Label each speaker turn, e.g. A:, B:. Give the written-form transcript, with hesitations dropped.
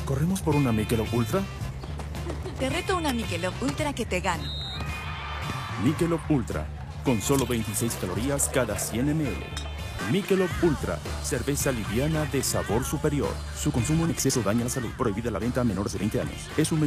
A: ¿Corremos por una Michelob Ultra?
B: Te reto una Michelob Ultra que te gano.
A: Michelob Ultra, con solo 26 calorías cada 100 ml. Michelob Ultra, cerveza liviana de sabor superior. Su consumo en exceso daña la salud. Prohibida la venta a menores de 20 años. Es un